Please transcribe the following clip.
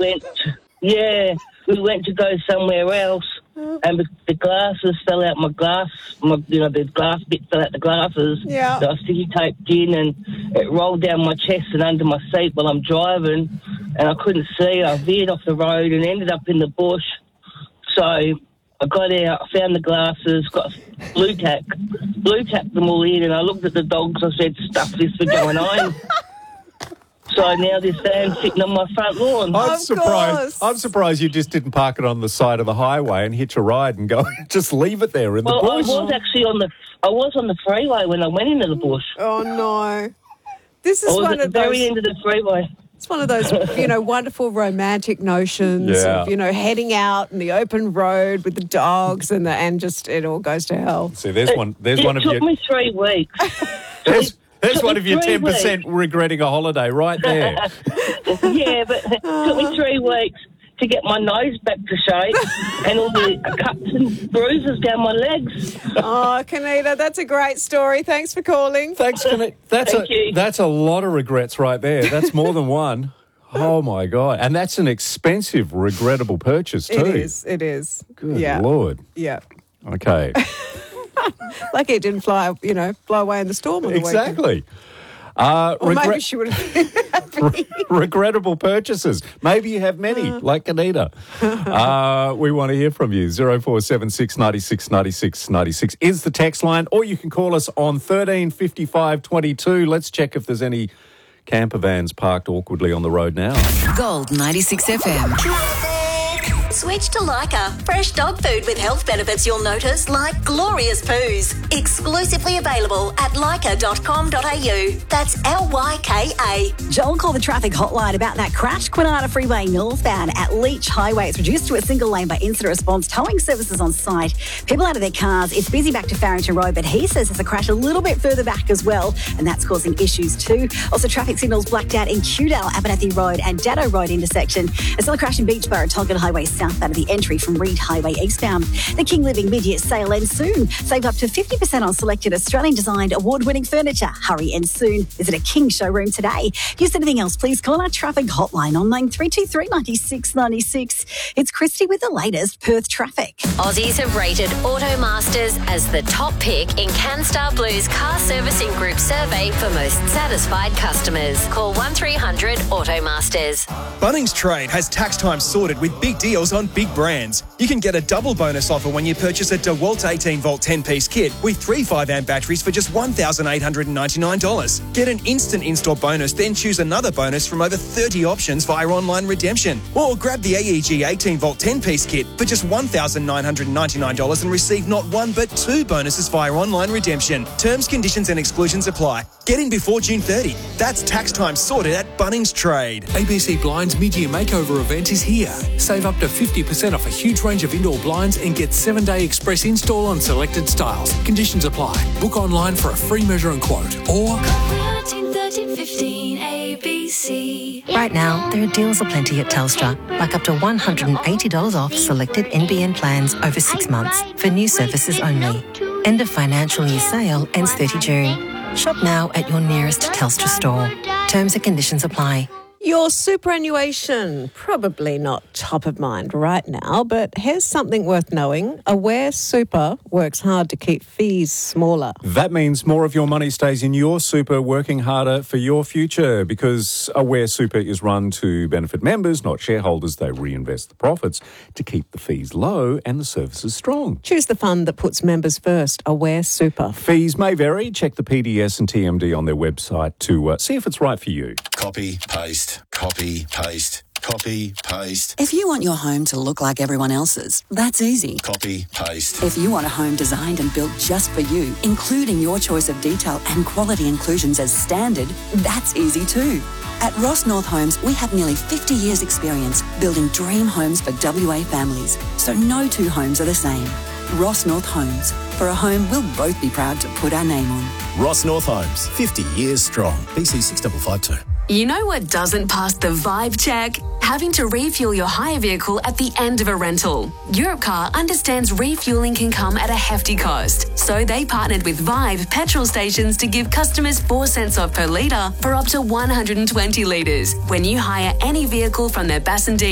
we went to go somewhere else, and the glasses fell out the glass bit fell out the glasses. Yeah. So I was sticky taped in, and it rolled down my chest and under my seat while I'm driving, and I couldn't see. I veered off the road and ended up in the bush. So I got out, I found the glasses, got blue tacked them all in, and I looked at the dogs. I said, "Stuff this for going home." So now this van's sitting on my front lawn. I'm surprised you just didn't park it on the side of the highway and hitch a ride and go just leave it there in the bush. I was actually on the freeway when I went into the bush. Oh, no. This is I was one at the of those... very end of the freeway. It's one of those, wonderful romantic notions of, heading out in the open road with the dogs and just it all goes to hell. See, there's one of you. It took me 3 weeks. There's one of your 10% regretting a holiday right there. Yeah, but it took me 3 weeks to get my nose back to shape and all the cuts and bruises down my legs. Oh, Kanita, that's a great story. Thanks for calling. Thanks, Kanita. Thank you. That's a lot of regrets right there. That's more than one. Oh, my God. And that's an expensive, regrettable purchase too. It is. Good Lord. Yeah. Okay. Lucky it didn't blow away in the storm on the weekend. Exactly. Or maybe she would have been happy. Regrettable purchases. Maybe you have many, like Kanita. We want to hear from you. 0476 96 96 96 is the text line, or you can call us on 13 55 22. Let's check if there's any camper vans parked awkwardly on the road now. Gold 96 FM. Switch to Lyca. Fresh dog food with health benefits you'll notice, like glorious poos. Exclusively available at lyca.com.au. That's Lyka. Joel called the traffic hotline about that crash. Kwinana Freeway northbound at Leach Highway. It's reduced to a single lane by incident response. Towing services on site. People out of their cars. It's busy back to Farrington Road, but he says there's a crash a little bit further back as well, and that's causing issues too. Also, traffic signals blacked out in Kewdale, Abernethy Road and Dado Road intersection. There's still a crash in Beachborough, Tolgate Highway southbound of the entry from Reed Highway eastbound. The King Living mid-year sale ends soon. Save up to 50% on selected Australian-designed award-winning furniture. Hurry and soon. Visit a King showroom today. Use anything else, please call our traffic hotline on line 323 96 96. It's Christy with the latest Perth traffic. Aussies have rated Automasters as the top pick in CanStar Blue's car servicing group survey for most satisfied customers. Call 1300 Automasters. Bunnings Trade has tax time sorted with big deals on big brands. You can get a double bonus offer when you purchase a DeWalt 18-volt 10-piece kit with 3 5-amp batteries for just $1,899. Get an instant install bonus, then choose another bonus from over 30 options via online redemption. Or grab the AEG 18-volt 10-piece kit for just $1,999 and receive not one but 2 bonuses via online redemption. Terms, conditions and exclusions apply. Get in before June 30. That's tax time sorted at Bunnings Trade. ABC Blinds mid-year makeover event is here. Save up to 50% off a huge range of indoor blinds and get 7-day express install on selected styles. Conditions apply. Book online for a free measure and quote. Or 1315 ABC. Right now, there are deals aplenty at Telstra, like up to $180 off selected NBN plans over 6 months for new services only. End of financial year sale ends 30 June. Shop now at your nearest Telstra store. Terms and conditions apply. Your superannuation, probably not top of mind right now, but here's something worth knowing. Aware Super works hard to keep fees smaller. That means more of your money stays in your super, working harder for your future, because Aware Super is run to benefit members, not shareholders. They reinvest the profits to keep the fees low and the services strong. Choose the fund that puts members first. Aware Super. Fees may vary. Check the PDS and TMD on their website to see if it's right for you. Copy, paste, copy, paste, copy, paste. If you want your home to look like everyone else's, that's easy. Copy, paste. If you want a home designed and built just for you, including your choice of detail and quality inclusions as standard, that's easy too. At Ross North Homes, we have nearly 50 years' experience building dream homes for WA families, so no two homes are the same. Ross North Homes. For a home we'll both be proud to put our name on. Ross North Homes, 50 years strong. BC 6552. You know what doesn't pass the vibe check? Having to refuel your hire vehicle at the end of a rental. Europcar understands refueling can come at a hefty cost, so they partnered with Vibe petrol stations to give customers 4 cents off per litre for up to 120 litres when you hire any vehicle from their Bassendean